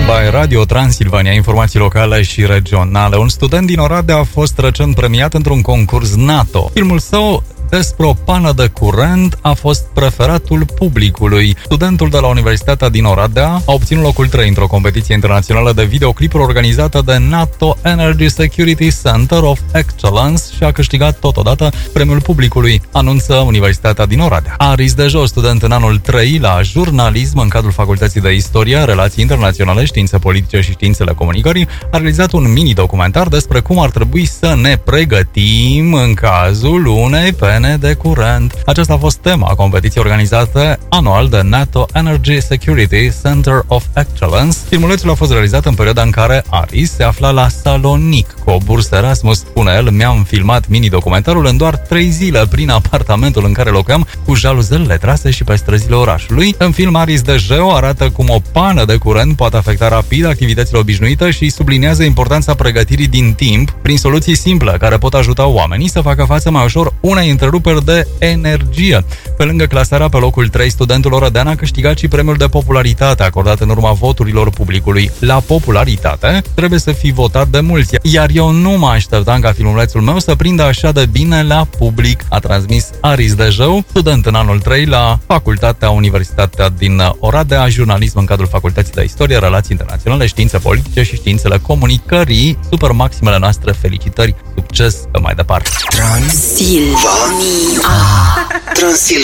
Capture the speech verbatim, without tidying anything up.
by Radio Transilvania, informații locale și regionale. Un student din Oradea a fost recent premiat într-un concurs NATO. Filmul său despre o pană de curent a fost preferatul publicului. Studentul de la Universitatea din Oradea a obținut locul trei într-o competiție internațională de videoclipuri organizată de NATO Energy Security Center of Excellence și a câștigat totodată premiul publicului, anunță Universitatea din Oradea. Aris Dejo, student în anul trei la jurnalism în cadrul Facultății de Istorie, Relații Internaționale, Științe Politice și Științele Comunicării, a realizat un mini-documentar despre cum ar trebui să ne pregătim în cazul unei pene de curent. Aceasta a fost tema competiției organizate anual de NATO Energy Security Center of Excellence. Filmulețul a fost realizat în perioada în care Aris se afla la Salonic cu o bursă Erasmus. Spune el, mi-am filmat mini-documentarul în doar trei zile prin apartamentul în care locuiam, cu jaluzelele trase și pe străzile orașului. În film, Aris Dejo arată cum o pană de curent poate afecta rapid activitățile obișnuite și subliniază importanța pregătirii din timp prin soluții simple care pot ajuta oamenii să facă față mai ușor unei întreruperi de energie. Pe lângă clasarea pe locul trei, studentul orădean a câștigat și premiul de popularitate acordat în urma voturilor publicului. La popularitate trebuie să fii votat de mulți, iar eu nu mă așteptam ca filmulețul meu să prindă așa de bine la public, a transmis Aris Dejo, student în anul trei la Facultatea Universitatea din Oradea, jurnalism în cadrul Facultății de Istorie, Relații Internaționale, Științe Politice și Științele Comunicării. Super maximele noastre felicitări, succes pe mai departe. Transilvania. Transilvania.